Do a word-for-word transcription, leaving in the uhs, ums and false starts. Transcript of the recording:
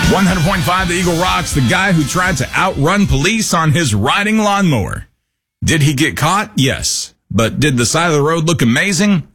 one hundred point five The Eagle rocks. The guy who tried to outrun police on his riding lawnmower. Did he get caught? Yes. But did the side of the road look amazing?